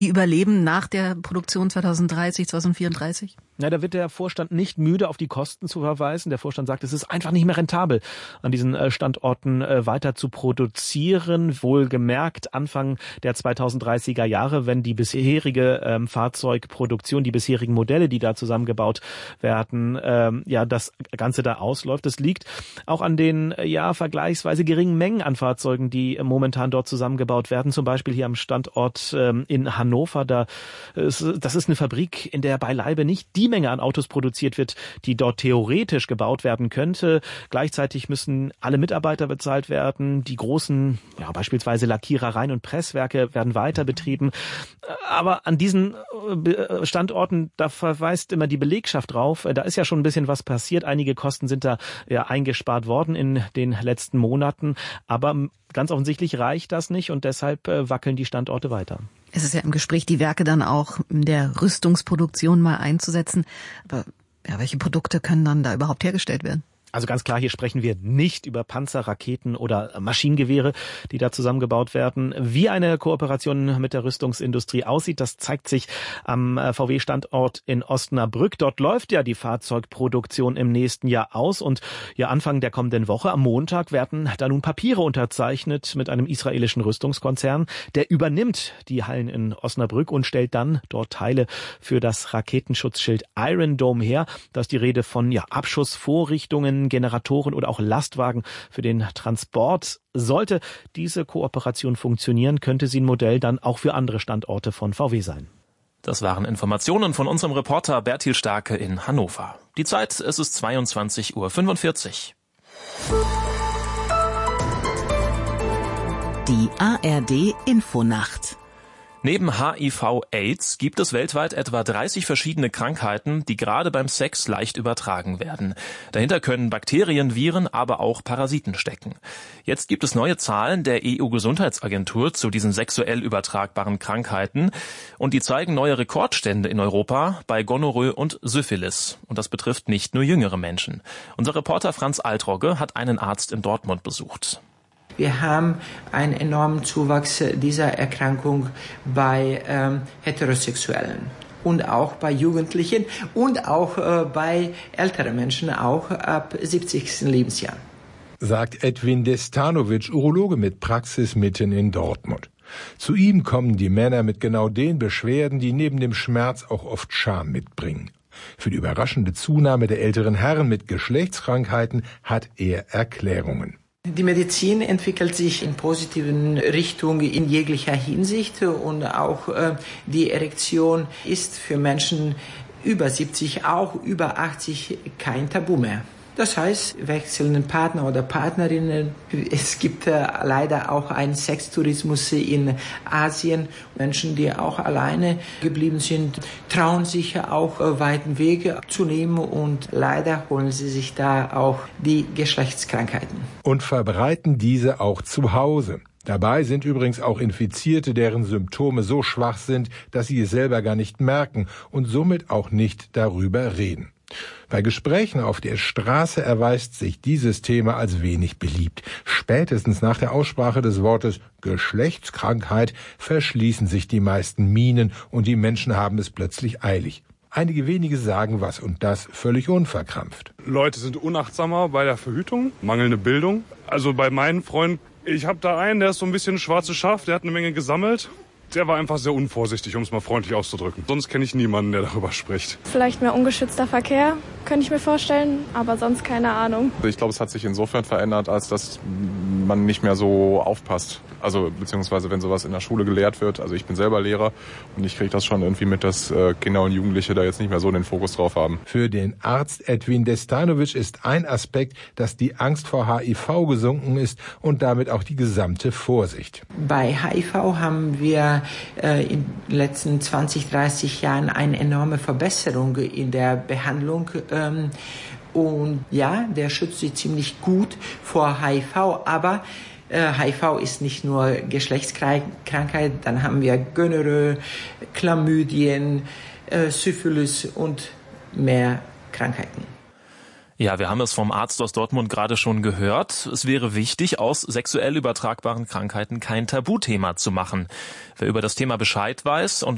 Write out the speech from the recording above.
Die überleben nach der Produktion 2030, 2034? Ja, da wird der Vorstand nicht müde, auf die Kosten zu verweisen. Der Vorstand sagt, es ist einfach nicht mehr rentabel, an diesen Standorten weiter zu produzieren. Wohlgemerkt Anfang der 2030er Jahre, wenn die bisherige Fahrzeugproduktion, die bisherigen Modelle, die da zusammengebaut werden, das Ganze da ausläuft. Das liegt auch an den vergleichsweise geringen Mengen an Fahrzeugen, die momentan dort zusammengebaut werden. Zum Beispiel hier am Standort in Hannover. Das ist eine Fabrik, in der beileibe nicht die Menge an Autos produziert wird, die dort theoretisch gebaut werden könnte. Gleichzeitig müssen alle Mitarbeiter bezahlt werden. Die großen, beispielsweise Lackierereien und Presswerke werden weiter betrieben. Aber an diesen Standorten, da verweist immer die Belegschaft drauf. Da ist ja schon ein bisschen was passiert. Einige Kosten sind da eingespart worden in den letzten Monaten. Aber ganz offensichtlich reicht das nicht und deshalb wackeln die Standorte weiter. Es ist ja im Gespräch, die Werke dann auch in der Rüstungsproduktion mal einzusetzen. Aber welche Produkte können dann da überhaupt hergestellt werden? Also ganz klar, hier sprechen wir nicht über Panzer, Raketen oder Maschinengewehre, die da zusammengebaut werden. Wie eine Kooperation mit der Rüstungsindustrie aussieht, das zeigt sich am VW-Standort in Osnabrück. Dort läuft ja die Fahrzeugproduktion im nächsten Jahr aus und Anfang der kommenden Woche, am Montag, werden da nun Papiere unterzeichnet mit einem israelischen Rüstungskonzern. Der übernimmt die Hallen in Osnabrück und stellt dann dort Teile für das Raketenschutzschild Iron Dome her. Da ist die Rede von Abschussvorrichtungen, Generatoren oder auch Lastwagen für den Transport. Sollte diese Kooperation funktionieren, könnte sie ein Modell dann auch für andere Standorte von VW sein. Das waren Informationen von unserem Reporter Bertil Starke in Hannover. Die Zeit, es ist 22:45 Uhr. Die ARD Infonacht. Neben HIV/AIDS gibt es weltweit etwa 30 verschiedene Krankheiten, die gerade beim Sex leicht übertragen werden. Dahinter können Bakterien, Viren, aber auch Parasiten stecken. Jetzt gibt es neue Zahlen der EU-Gesundheitsagentur zu diesen sexuell übertragbaren Krankheiten und die zeigen neue Rekordstände in Europa bei Gonorrhoe und Syphilis. Und das betrifft nicht nur jüngere Menschen. Unser Reporter Franz Altrogge hat einen Arzt in Dortmund besucht. Wir haben einen enormen Zuwachs dieser Erkrankung bei Heterosexuellen und auch bei Jugendlichen und auch bei älteren Menschen, auch ab 70. Lebensjahr. Sagt Edwin Destanovic, Urologe mit Praxis mitten in Dortmund. Zu ihm kommen die Männer mit genau den Beschwerden, die neben dem Schmerz auch oft Scham mitbringen. Für die überraschende Zunahme der älteren Herren mit Geschlechtskrankheiten hat er Erklärungen. Die Medizin entwickelt sich in positiven Richtung in jeglicher Hinsicht und auch die Erektion ist für Menschen über 70, auch über 80 kein Tabu mehr. Das heißt, wechselnden Partner oder Partnerinnen. Es gibt leider auch einen Sextourismus in Asien. Menschen, die auch alleine geblieben sind, trauen sich auch weiten Wege zu nehmen und leider holen sie sich da auch die Geschlechtskrankheiten. Und verbreiten diese auch zu Hause. Dabei sind übrigens auch Infizierte, deren Symptome so schwach sind, dass sie es selber gar nicht merken und somit auch nicht darüber reden. Bei Gesprächen auf der Straße erweist sich dieses Thema als wenig beliebt. Spätestens nach der Aussprache des Wortes Geschlechtskrankheit verschließen sich die meisten Mienen und die Menschen haben es plötzlich eilig. Einige wenige sagen was und das völlig unverkrampft. Leute sind unachtsamer bei der Verhütung, mangelnde Bildung. Also bei meinen Freunden, ich habe da einen, der ist so ein bisschen schwarzes Schaf, der hat eine Menge gesammelt. Der war einfach sehr unvorsichtig, um es mal freundlich auszudrücken. Sonst kenne ich niemanden, der darüber spricht. Vielleicht mehr ungeschützter Verkehr, könnte ich mir vorstellen, aber sonst keine Ahnung. Ich glaube, es hat sich insofern verändert, als dass man nicht mehr so aufpasst. Also beziehungsweise wenn sowas in der Schule gelehrt wird. Also ich bin selber Lehrer und ich kriege das schon irgendwie mit, dass Kinder und Jugendliche da jetzt nicht mehr so den Fokus drauf haben. Für den Arzt Edwin Destanovic ist ein Aspekt, dass die Angst vor HIV gesunken ist und damit auch die gesamte Vorsicht. Bei HIV haben wir in den letzten 20, 30 Jahren eine enorme Verbesserung in der Behandlung. Und ja, der schützt sie ziemlich gut vor HIV, aber HIV ist nicht nur Geschlechtskrankheit, dann haben wir Gonorrhoe, Chlamydien, Syphilis und mehr Krankheiten. Ja, wir haben es vom Arzt aus Dortmund gerade schon gehört. Es wäre wichtig, aus sexuell übertragbaren Krankheiten kein Tabuthema zu machen. Wer über das Thema Bescheid weiß und